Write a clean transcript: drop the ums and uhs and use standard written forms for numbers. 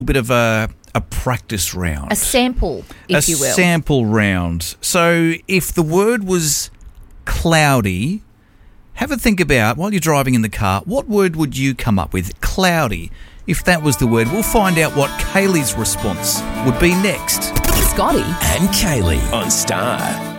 bit of a practice round. A sample, if you will. A sample round. So if the word was cloudy, have a think about, while you're driving in the car, what word would you come up with? Cloudy. If that was the word, we'll find out what Kaylee's response would be next. Scotty and Kaylee on Star.